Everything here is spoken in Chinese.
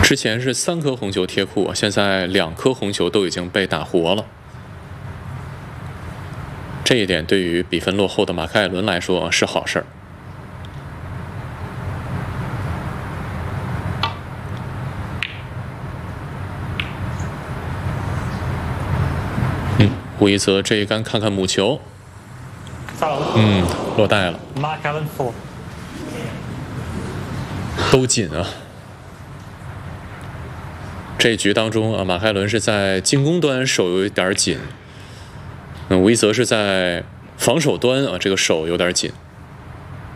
之前是3颗红球贴库，现在2颗红球都已经被打活了。这一点对于比分落后的马凯伦来说是好事儿。胡一泽这一杆看看母球，落袋了。都紧啊！这一局当中啊，马凯伦是在进攻端手有一点紧，胡一泽是在防守端啊，这个手有点紧。